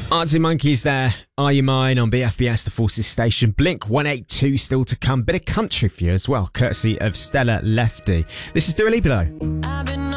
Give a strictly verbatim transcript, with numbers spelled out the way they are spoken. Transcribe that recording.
Artsy Monkeys there. Are You Mine on B F B S, the Forces Station. Blink one eighty-two still to come. Bit of country for you as well, courtesy of Stella Lefty. This is Dua Lipa though.